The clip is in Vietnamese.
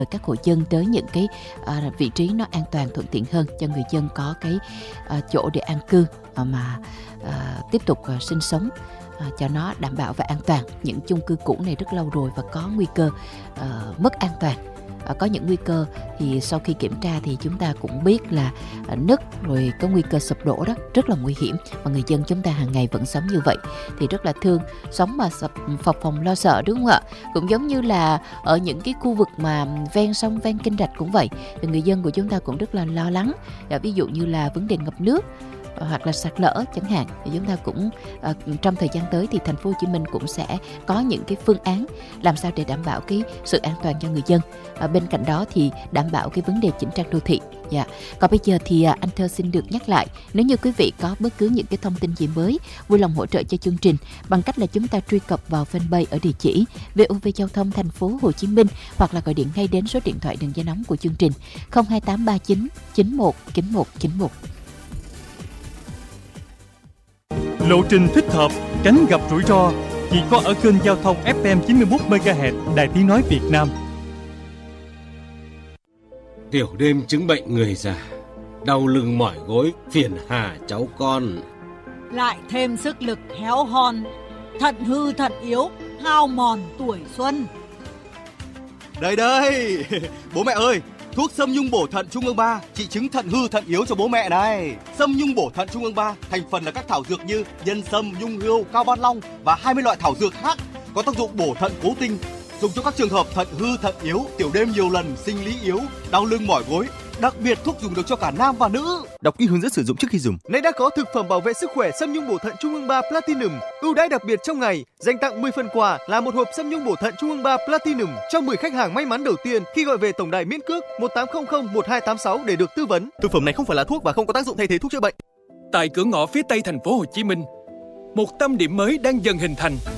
các hộ dân tới những cái vị trí nó an toàn thuận tiện hơn cho người dân có cái chỗ để an cư mà tiếp tục sinh sống cho nó đảm bảo và an toàn. Những chung cư cũ này rất lâu rồi và có nguy cơ mất an toàn. Có những nguy cơ thì sau khi kiểm tra thì chúng ta cũng biết là nứt rồi có nguy cơ sụp đổ đó, rất là nguy hiểm mà người dân chúng ta hàng ngày vẫn sống như vậy thì rất là thương. Sống mà phập phồng lo sợ, đúng không ạ? Cũng giống như là ở những cái khu vực mà ven sông ven kênh rạch cũng vậy, thì người dân của chúng ta cũng rất là lo lắng. Ví dụ như là vấn đề ngập nước hoặc là sạt lở chẳng hạn, thì chúng ta cũng trong thời gian tới thì thành phố Hồ Chí Minh cũng sẽ có những cái phương án làm sao để đảm bảo cái sự an toàn cho người dân. Bên cạnh đó thì đảm bảo cái vấn đề chỉnh trang đô thị. Còn bây giờ thì anh Thơ xin được nhắc lại, nếu như quý vị có bất cứ những cái thông tin gì mới, vui lòng hỗ trợ cho chương trình bằng cách là chúng ta truy cập vào fanpage ở địa chỉ VOV Giao thông Thành phố Hồ Chí Minh, hoặc là gọi điện ngay đến số điện thoại đường dây nóng của chương trình 02839 91 91 91. Lộ trình thích hợp, tránh gặp rủi ro chỉ có ở kênh giao thông FM 91 MHz Đài Tiếng nói Việt Nam. Tiểu đêm chứng bệnh người già, đau lưng mỏi gối, phiền hà cháu con. Lại thêm sức lực héo hon, thận hư thận yếu, hao mòn tuổi xuân. Đây, bố mẹ ơi, thuốc Sâm Nhung bổ thận Trung ương 3 trị chứng thận hư thận yếu cho bố mẹ này. Sâm Nhung bổ thận Trung ương 3 thành phần là các thảo dược như nhân sâm, nhung hươu, cao ban long và 20 loại thảo dược khác có tác dụng bổ thận cố tinh, dùng cho các trường hợp thận hư thận yếu, tiểu đêm nhiều lần, sinh lý yếu, đau lưng mỏi gối. Đặc biệt thuốc dùng được cho cả nam và nữ. Đọc kỹ hướng dẫn sử dụng trước khi dùng. Nay đã có thực phẩm bảo vệ sức khỏe Sâm Nhung bổ thận Trung ương 3 Platinum, ưu đãi đặc biệt trong ngày, dành tặng 10 phần quà là một hộp Sâm Nhung bổ thận Trung ương 3 Platinum cho 10 khách hàng may mắn đầu tiên khi gọi về tổng đài miễn cước 1800 1286 để được tư vấn. Thực phẩm này không phải là thuốc và không có tác dụng thay thế thuốc chữa bệnh. Tại cửa ngõ phía Tây thành phố Hồ Chí Minh, một tâm điểm mới đang dần hình thành